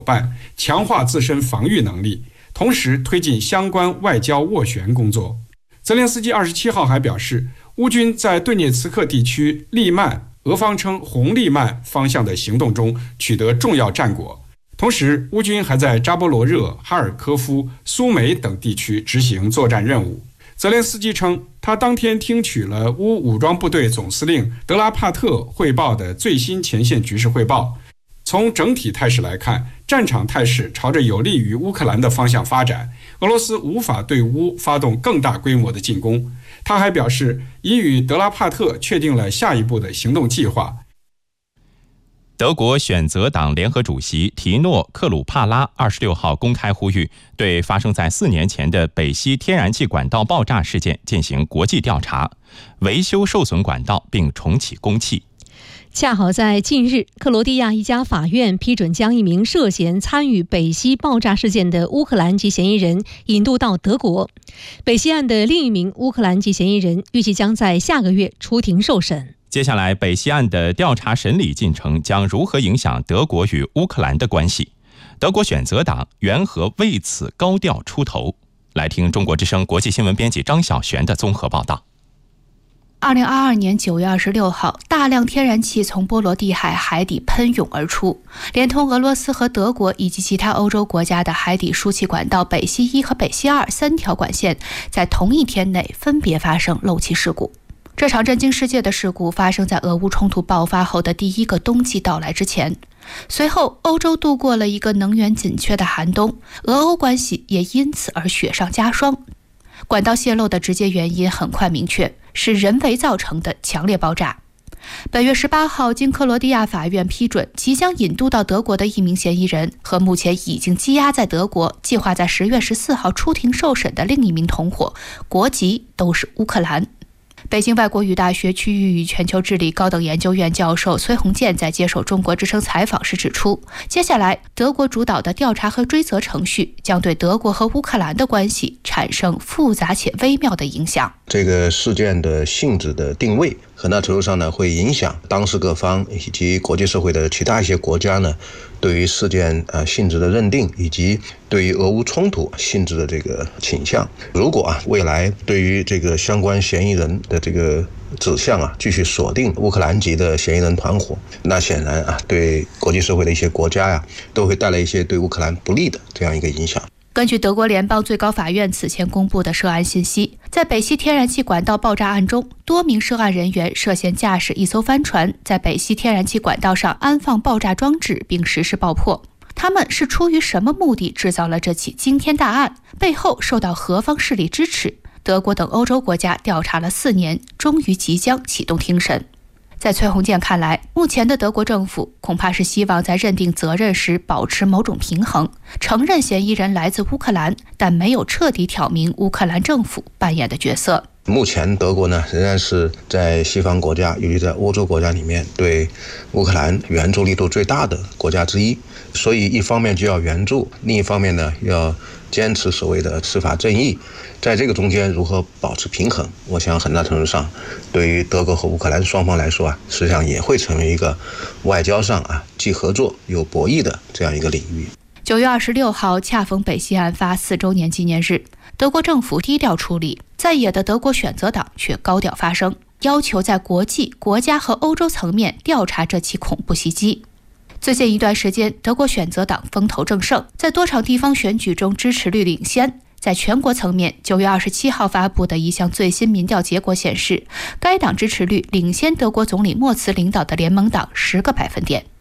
伴，强化自身防御能力，同时推进相关外交斡旋工作。泽连斯基27号还表示，乌军在顿涅茨克地区利曼，俄方称红利曼方向的行动中取得重要战果。同时，乌军还在扎波罗热、哈尔科夫、苏梅等地区执行作战任务。泽连斯基称，他当天听取了乌武装部队总司令德拉帕特汇报的最新前线局势汇报。从整体态势来看，战场态势朝着有利于乌克兰的方向发展，俄罗斯无法对乌发动更大规模的进攻。他还表示，已与德拉帕特确定了下一步的行动计划。 德国选择党联合主席提诺·克鲁帕拉26号公开呼吁，对发生在4年前的北溪天然气管道爆炸事件进行国际调查，维修受损管道并重启供气。 恰好在近日，克罗地亚一家法院批准将一名涉嫌参与北溪爆炸事件的乌克兰籍嫌疑人引渡到德国。北溪案的另一名乌克兰籍嫌疑人预计将在下个月出庭受审。 接下来，北溪案的调查审理进程将如何影响德国与乌克兰的关系？德国选择党缘何为此高调出头？来听中国之声国际新闻编辑张晓璇的综合报道。 2022年9月26号，大量天然气从波罗的海海底喷涌而出，连同俄罗斯和德国以及其他欧洲国家的海底输气管道北溪1和北溪23条管线，在同一天内分别发生漏气事故。这场震惊世界的事故发生在俄乌冲突爆发后的第一个冬季到来之前。随后，欧洲度过了一个能源紧缺的寒冬，俄欧关系也因此而雪上加霜。管道泄漏的直接原因很快明确，是人为造成的强烈爆炸。本月18号，经克罗地亚法院批准，即将引渡到德国的一名嫌疑人和目前已经羁押在德国、计划在10月14号出庭受审的另一名同伙，国籍都是乌克兰。北京外国语大学区域与全球治理高等研究院教授崔洪建在接受中国之声采访时指出，接下来德国主导的调查和追责程序将对德国和乌克兰的关系产生复杂且微妙的影响。 这个事件的性质的定位很大程度上呢，会影响当事各方以及国际社会的其他一些国家呢，对于事件性质的认定，以及对于俄乌冲突性质的这个倾向。如果未来对于这个相关嫌疑人的这个指向继续锁定乌克兰籍的嫌疑人团伙，那显然对国际社会的一些国家都会带来一些对乌克兰不利的这样一个影响。 根据德国联邦最高法院此前公布的涉案信息，在北溪天然气管道爆炸案中，多名涉案人员涉嫌驾驶一艘帆船，在北溪天然气管道上安放爆炸装置并实施爆破。他们是出于什么目的制造了这起惊天大案？背后受到何方势力支持？德国等欧洲国家调查了4年，终于即将启动庭审。在崔洪建看来，目前的德国政府恐怕是希望在认定责任时保持某种平衡，承认嫌疑人来自乌克兰，但没有彻底挑明乌克兰政府扮演的角色。 目前德国呢，仍然是在西方国家，尤其在欧洲国家里面，对乌克兰援助力度最大的国家之一。所以一方面就要援助，另一方面呢，要坚持所谓的司法正义。在这个中间如何保持平衡，我想很大程度上对于德国和乌克兰双方来说实际上也会成为一个外交上既合作又博弈的这样一个领域。 9月26号恰逢北溪案发4周年纪念日，德国政府低调处理，在野的德国选择党却高调发声，要求在国际、国家和欧洲层面调查这起恐怖袭击。最近一段时间，德国选择党风头正盛，在多场地方选举中支持率领先。在全国层面，9月27号发布的一项最新民调结果显示，该党支持率领先德国总理默茨领导的联盟党10个百分点。